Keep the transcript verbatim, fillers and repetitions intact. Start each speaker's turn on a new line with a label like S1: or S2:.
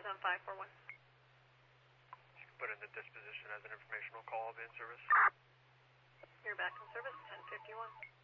S1: seven five four one.
S2: Put in the disposition as an informational call, I'll be in service.
S1: You're back in service, ten fifty-one.